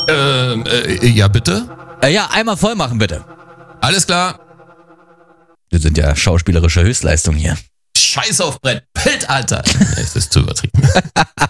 Ja, bitte? Ja, einmal voll machen, bitte. Alles klar. Wir sind ja schauspielerische Höchstleistung hier. Scheiß auf Brett. Bild, Alter. Es ist zu übertrieben.